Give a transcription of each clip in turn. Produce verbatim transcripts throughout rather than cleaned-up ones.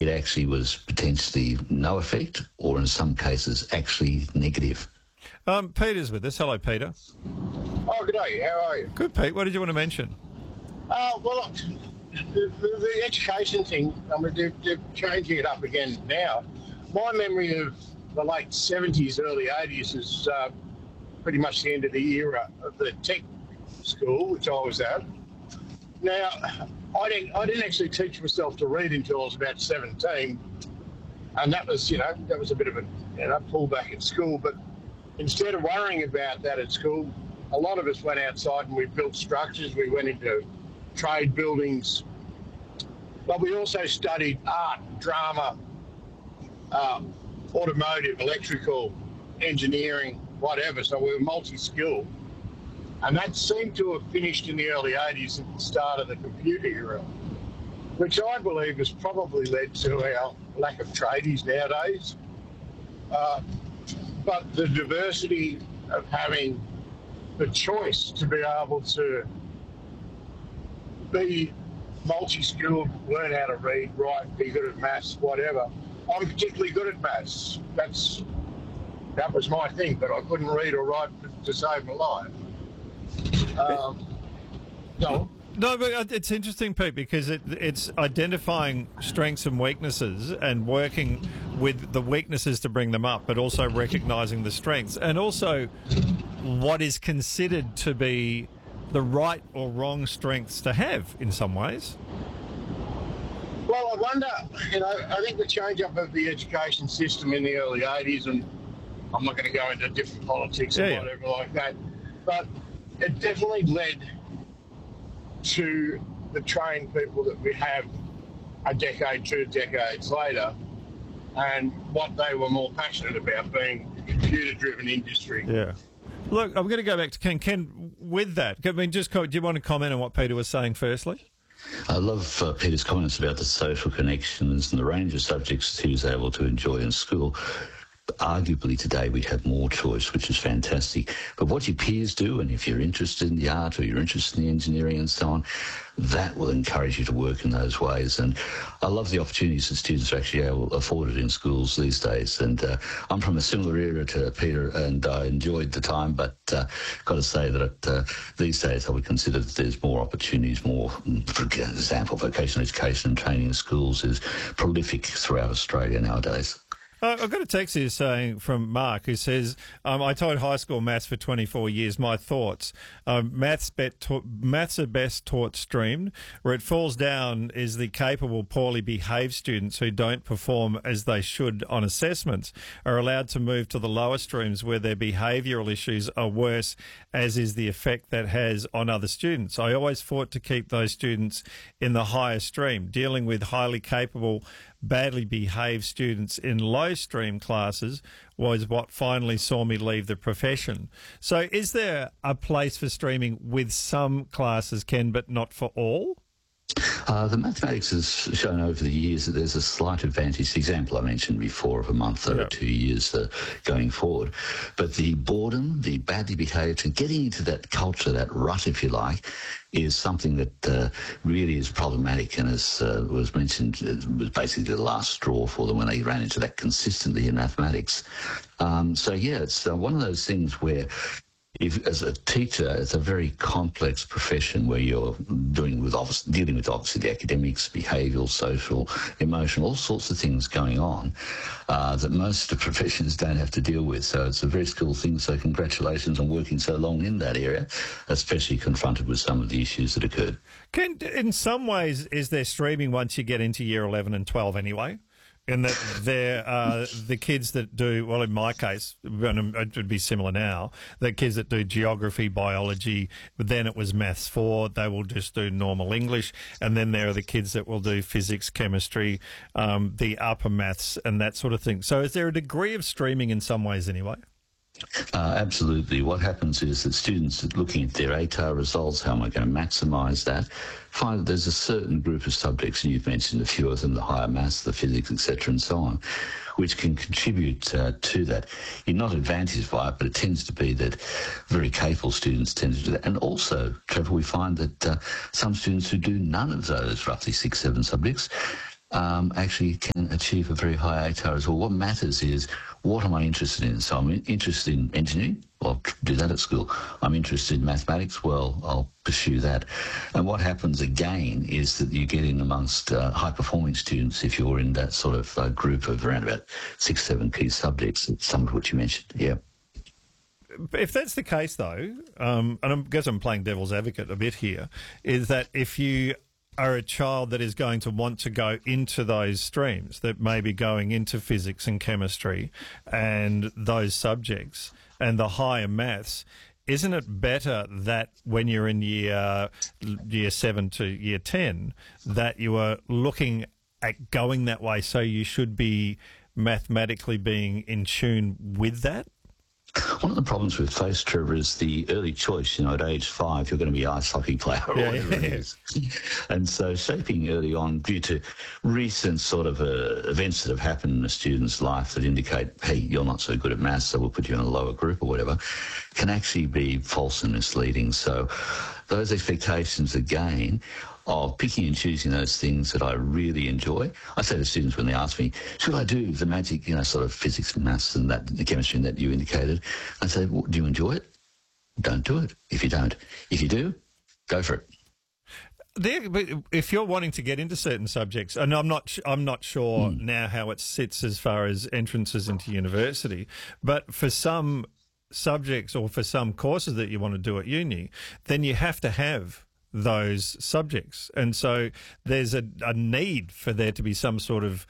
it actually was potentially no effect, or in some cases actually negative. Um, Peter's with us. Hello, Peter. Oh, good day. How are you? Good, Pete. What did you want to mention? Uh, well, the, the, the education thing, I mean, they're, they're changing it up again now. My memory of the late seventies, early eighties is uh, pretty much the end of the era of the tech school, which I was at. Now, I didn't, I didn't actually teach myself to read until I was about seventeen, and that was, you know, that was a bit of a, you know, pullback at school. But instead of worrying about that at school, a lot of us went outside and we built structures. We went into trade buildings, but we also studied art, drama, uh, automotive, electrical, engineering, whatever. So we were multi-skilled. And that seemed to have finished in the early eighties at the start of the computer era, which I believe has probably led to our lack of tradies nowadays. Uh, but the diversity of having the choice to be able to be multi-skilled, learn how to read, write, be good at maths, whatever. I'm particularly good at maths. That's that was my thing, but I couldn't read or write to save my life. Um, no. No, but it's interesting, Pete, because it, it's identifying strengths and weaknesses and working with the weaknesses to bring them up, but also recognising the strengths and also what is considered to be the right or wrong strengths to have in some ways. Well, I wonder, you know, I think the change-up of the education system in the early eighties, and I'm not going to go into different politics and yeah, whatever yeah. like that, but it definitely led to the trained people that we have a decade, two decades later, and what they were more passionate about being a computer-driven industry. Yeah. Look, I'm going to go back to Ken. Ken, with that, I mean, just do you want to comment on what Peter was saying firstly? I love uh, Peter's comments about the social connections and the range of subjects he was able to enjoy in school. Arguably today we'd have more choice, which is fantastic. But what your peers do, and if you're interested in the art or you're interested in the engineering and so on, that will encourage you to work in those ways. And I love the opportunities that students are actually able, afforded in schools these days. And uh, I'm from a similar era to Peter, and I enjoyed the time, but uh, got to say that it, uh, these days I would consider that there's more opportunities, more, for example, vocational education and training in schools is prolific throughout Australia nowadays. Uh, I've got a text here saying from Mark who says, um, I taught high school maths for twenty-four years. My thoughts, um, maths, bet ta- maths are best taught streamed. Where it falls down is the capable, poorly behaved students who don't perform as they should on assessments are allowed to move to the lower streams where their behavioural issues are worse, as is the effect that has on other students. I always fought to keep those students in the higher stream. Dealing with highly capable, badly behaved students in low stream classes was what finally saw me leave the profession. So is there a place for streaming with some classes, Ken, but not for all? Uh, the mathematics has shown over the years that there's a slight advantage. The example I mentioned before of a month or yeah. two years uh, going forward. But the boredom, the badly behaved, and getting into that culture, that rut, if you like, is something that uh, really is problematic. And as uh, was mentioned, it was basically the last straw for them when they ran into that consistently in mathematics. Um, so, yeah, it's uh, one of those things where if, as a teacher, it's a very complex profession where you're doing with obviously, dealing with obviously the academics, behavioural, social, emotional, all sorts of things going on uh, that most of the professions don't have to deal with. So it's a very skilled thing. So congratulations on working so long in that area, especially confronted with some of the issues that occurred. Can, in some ways, is there streaming once you get into year eleven and twelve anyway? And that they're uh, the kids that do, well, in my case, it would be similar now, the kids that do geography, biology, but then it was maths four, they will just do normal English. And then there are the kids that will do physics, chemistry, um, the upper maths and that sort of thing. So is there a degree of streaming in some ways anyway? Uh, absolutely. What happens is that students looking at their A T A R results, how am I going to maximise that, find that there's a certain group of subjects, and you've mentioned a few of them, the higher maths, the physics, et cetera, and so on, which can contribute uh, to that. You're not advantaged by it, but it tends to be that very capable students tend to do that. And also, Trevor, we find that uh, some students who do none of those roughly six, seven subjects um, actually can achieve a very high A T A R as well. What matters is, what am I interested in? So I'm interested in engineering. Well, I'll do that at school. I'm interested in mathematics. Well, I'll pursue that. And what happens again is that you get in amongst uh, high-performing students if you're in that sort of uh, group of around about six, seven key subjects, some of which you mentioned. Yeah. If that's the case, though, um, and I guess I'm playing devil's advocate a bit here, is that if you are a child that is going to want to go into those streams, that may be going into physics and chemistry and those subjects and the higher maths, isn't it better that when you're in year year seven to year ten that you are looking at going that way, so you should be mathematically being in tune with that? One of the problems we've faced, Trevor, is the early choice. You know, at age five, you're going to be an ice hockey player or Yeah, whatever yeah, it is. And so shaping early on, due to recent sort of uh, events that have happened in a student's life that indicate, hey, you're not so good at maths, so we'll put you in a lower group or whatever, can actually be false and misleading. So those expectations, again, of picking and choosing those things that I really enjoy. I say to students when they ask me, should I do the magic, you know, sort of physics and maths and that, the chemistry that you indicated? I say, well, do you enjoy it? Don't do it if you don't. If you do, go for it. There, but if you're wanting to get into certain subjects, and I'm not, I'm not sure mm. now how it sits as far as entrances into university, but for some subjects or for some courses that you want to do at uni, then you have to have those subjects. And so there's a, a need for there to be some sort of,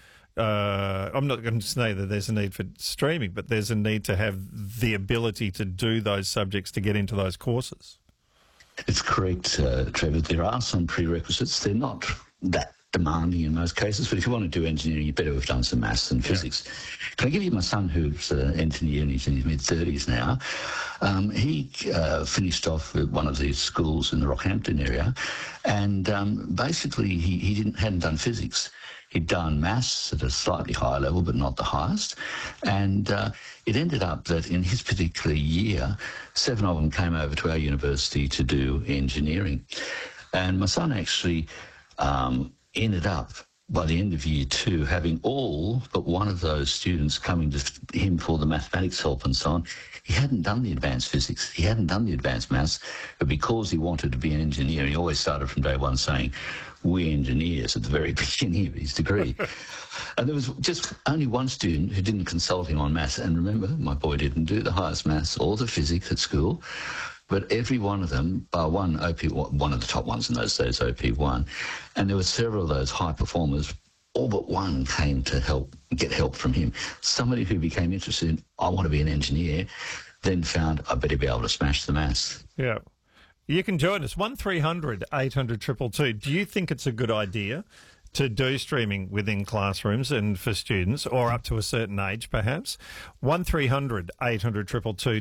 uh, I'm not going to say that there's a need for streaming, but there's a need to have the ability to do those subjects to get into those courses. It's correct, uh, Trevor. There are some prerequisites. They're not that demanding in most cases, but if you want to do engineering, you better have done some maths and physics. Yeah. Can I give you my son, who's an engineer and he's in his mid-thirties now? Um, he uh, finished off at one of these schools in the Rockhampton area, and um, basically he, he didn't hadn't done physics. He'd done maths at a slightly higher level, but not the highest. And uh, it ended up that in his particular year, seven of them came over to our university to do engineering. And my son actually um, ended up, by the end of year two, having all but one of those students coming to him for the mathematics help and so on. He hadn't done the advanced physics. He hadn't done the advanced maths, but because he wanted to be an engineer, he always started from day one saying, we're engineers at the very beginning of his degree. And there was just only one student who didn't consult him on maths. And remember, my boy didn't do the highest maths or the physics at school, but every one of them, bar one, O P, one of the top ones in those days, O P one, and there were several of those high performers, all but one came to help, get help from him. Somebody who became interested in, I want to be an engineer, then found, I better be able to smash the maths. Yeah. You can join us, one three hundred eight hundred two two two. Do you think it's a good idea to do streaming within classrooms and for students, or up to a certain age perhaps? one three hundred eight hundred two two two.